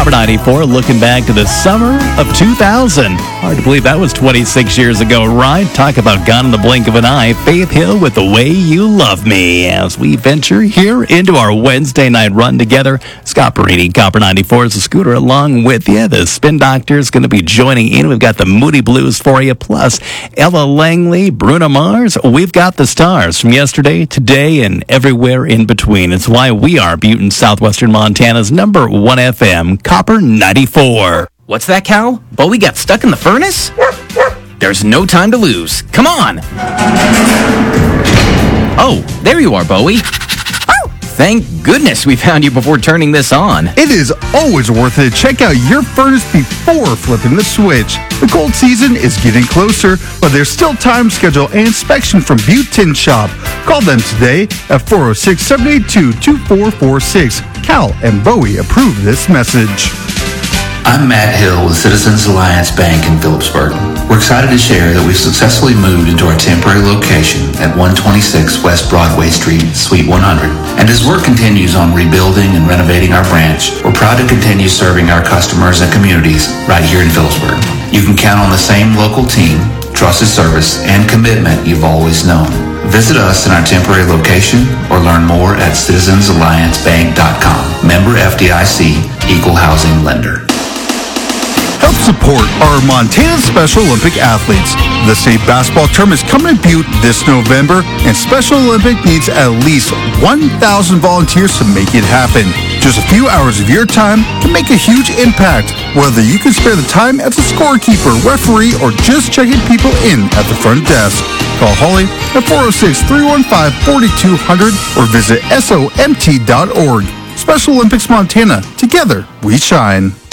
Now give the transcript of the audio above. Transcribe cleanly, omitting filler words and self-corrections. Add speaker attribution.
Speaker 1: Copper 94, looking back to the summer of 2000. Hard to believe that was 26 years ago, right? Talk about gone in the blink of an eye. Faith Hill with The Way You Love Me as we venture here into our Wednesday night run together. Scott Perini, Copper 94 is a scooter along with you. The Spin Doctor is going to be joining in. We've got the Moody Blues for you, plus Ella Langley, Bruno Mars. We've got the stars from yesterday, today, and everywhere in between. It's why we are Butte, Southwestern Montana's number one FM, Copper 94.
Speaker 2: What's that, Cal? Bowie got stuck in the furnace? There's no time to lose. Come on! Oh, there you are, Bowie. Thank goodness we found you before turning this on.
Speaker 3: It is always worth it to check out your furnace before flipping the switch. The cold season is getting closer, but there's still time to schedule an inspection from Butte Tin Shop. Call them today at 406-782-2446. Cal and Bowie approve this message.
Speaker 4: I'm Matt Hill with Citizens Alliance Bank in Phillipsburg. We're excited to share that we've successfully moved into our temporary location at 126 West Broadway Street, Suite 100. And as work continues on rebuilding and renovating our branch, we're proud to continue serving our customers and communities right here in Phillipsburg. You can count on the same local team, trusted service, and commitment you've always known. Visit us in our temporary location or learn more at citizensalliancebank.com. Member FDIC, Equal Housing Lender.
Speaker 3: Help support our Montana Special Olympic athletes. The state basketball tournament is coming to Butte this November, and Special Olympic needs at least 1,000 volunteers to make it happen. Just a few hours of your time can make a huge impact, whether you can spare the time as a scorekeeper, referee, or just checking people in at the front desk. Call Holly at 406-315-4200 or visit SOMT.org. Special Olympics Montana. Together, we shine.